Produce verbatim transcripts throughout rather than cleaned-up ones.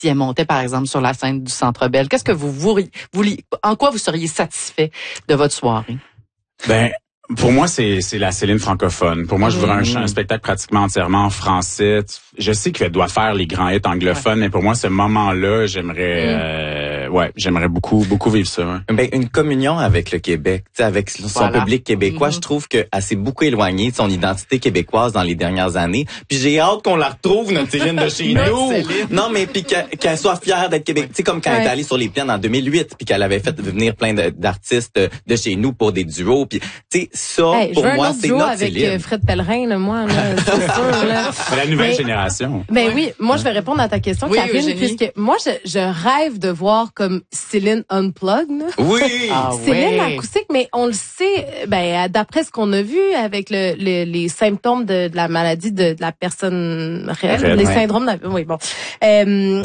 si elle montait, par exemple, sur la scène du Centre Bell? Qu'est-ce que vous, vous, vous, en quoi vous seriez satisfait de votre soirée? Ben, pour moi, c'est c'est la Céline francophone. Pour moi, je voudrais mmh. un, un spectacle pratiquement entièrement en français. Je sais qu'elle doit faire les grands hits anglophones, ouais. mais pour moi, ce moment-là, j'aimerais, mmh. euh, ouais, j'aimerais beaucoup, beaucoup vivre ça. Hein. Ben, une communion avec le Québec, tu sais, avec son voilà. public québécois. Mmh. Je trouve qu'elle s'est beaucoup éloignée de son identité québécoise dans les dernières années. Puis j'ai hâte qu'on la retrouve, notre Céline de chez nous. Non, mais puis qu'elle, qu'elle soit fière d'être québécoise. Tu sais, comme quand ouais. elle est allée sur les plaines en deux mille huit, puis qu'elle avait fait venir plein de, d'artistes de chez nous pour des duos. Puis, tu sais, ça, hey, pour moi, c'est notre avec Céline. Fred Pellerin, là, moi, là, c'est sûr, là. La nouvelle mais, génération. Ben ouais. oui, moi, je vais répondre à ta question, oui, Catherine, Eugénie. puisque moi, je, je rêve de voir comme Céline Unplugged. Là. Oui! Ah, Céline ouais. acoustique, mais on le sait, ben, d'après ce qu'on a vu avec le, le, les symptômes de, de la maladie de, de la personne réelle, Réel, les ouais. syndromes, de, oui, bon. Euh,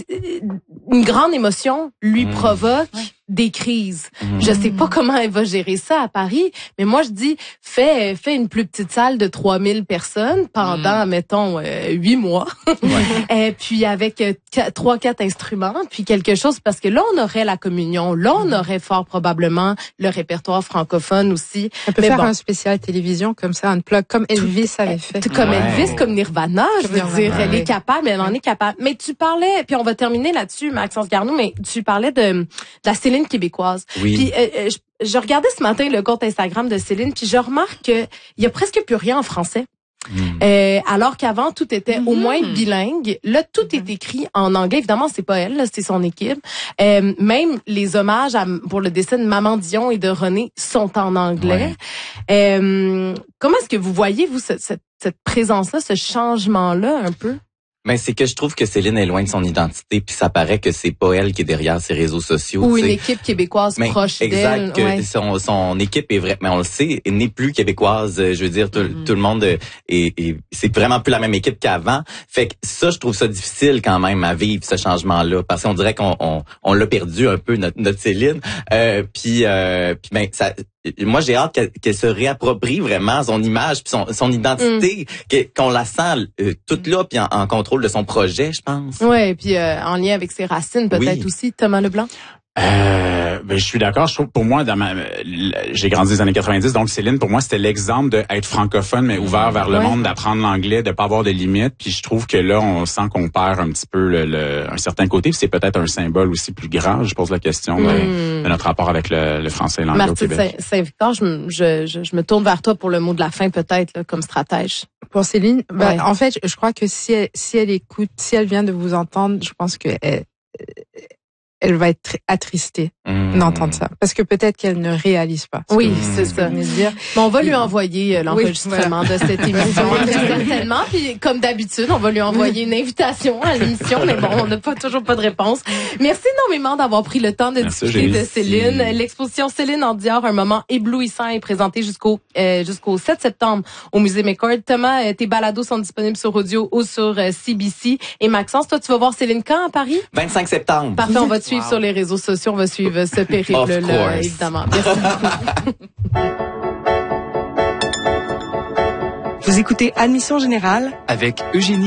une grande émotion lui mmh. provoque ouais. des crises. Mmh. Je sais pas comment elle va gérer ça à Paris, mais moi je dis fais fais une plus petite salle de trois mille personnes pendant mmh. mettons huit euh, mois. Ouais. Et puis avec trois quatre instruments, puis quelque chose parce que là on aurait la communion, là on mmh. aurait fort probablement le répertoire francophone aussi. On peut mais faire bon. un spécial télévision comme ça, un plug comme Elvis tout, avait fait. Tout comme ouais. Elvis, comme Nirvana, je veux Nirvana, dire, elle ouais. est capable, elle en est capable. Mais tu parlais, puis on va terminer là-dessus, Maxence Garneau, mais tu parlais de, de la Céline québécoise. Oui. Puis euh, je, je regardais ce matin le compte Instagram de Céline, puis je remarque qu'il y a presque plus rien en français. Mmh. Euh, alors qu'avant tout était mmh. au moins bilingue. Là, tout mmh. est écrit en anglais. Évidemment, c'est pas elle, là, c'est son équipe. Euh, même les hommages à, pour le décès de Maman Dion et de René sont en anglais. Ouais. Euh, comment est-ce que vous voyez vous cette, cette, cette présence-là, ce changement-là, un peu? Ben, c'est que je trouve que Céline est loin de son identité, puis ça paraît que c'est pas elle qui est derrière ses réseaux sociaux. Ou une t'sais. équipe québécoise mais proche d'elle. Exact, que ouais. son, son équipe est vrai, mais on le sait, n'est plus québécoise. Je veux dire, tout, mm-hmm. tout le monde est, est, c'est vraiment plus la même équipe qu'avant. Fait que ça, je trouve ça difficile quand même à vivre ce changement-là, parce qu'on dirait qu'on on, on l'a perdu un peu notre, notre Céline. Euh, puis, euh, puis ben ça. Moi, j'ai hâte qu'elle, qu'elle se réapproprie vraiment son image puis son, son identité, mm. qu'on la sent euh, toute là puis en, en contrôle de son projet, je pense. Ouais, puis euh, en lien avec ses racines peut-être oui. aussi, Thomas Leblanc. Euh, ben, je suis d'accord. Je trouve, pour moi, dans ma, j'ai grandi les années quatre-vingt-dix, donc Céline, pour moi, c'était l'exemple d'être francophone, mais ouvert vers le ouais. monde, d'apprendre l'anglais, de pas avoir de limites. Puis je trouve que là, on sent qu'on perd un petit peu le, le un certain côté. Puis c'est peut-être un symbole aussi plus grand. Je pose la question mm. de, de notre rapport avec le, le français et l'anglais Marthe au Québec. Saint-Victor, je, je, je, je me tourne vers toi pour le mot de la fin, peut-être, là, comme stratège. Pour Céline, ben, ouais. en fait, je crois que si elle, si elle écoute, si elle vient de vous entendre, je pense que elle, elle va être attristée mmh. d'entendre ça. Parce que peut-être qu'elle ne réalise pas. Oui, que, c'est ça. Dire. Mais on va lui envoyer euh, l'enregistrement oui, voilà. de cette émission, certainement. Puis, comme d'habitude, on va lui envoyer une invitation à l'émission. Mais bon, on n'a pas toujours pas de réponse. Merci énormément d'avoir pris le temps de Merci, discuter de Céline. L'exposition Céline en Dior, un moment éblouissant, est présentée jusqu'au euh, jusqu'au sept septembre au Musée McCord. Thomas, euh, tes balados sont disponibles sur audio ou sur euh, C B C. Et Maxence, toi, tu vas voir Céline quand à Paris? vingt-cinq septembre. Parfait, on va te suivre wow. sur les réseaux sociaux, on va suivre ce périple-là, évidemment. Merci beaucoup. Vous écoutez Admission Générale avec Eugénie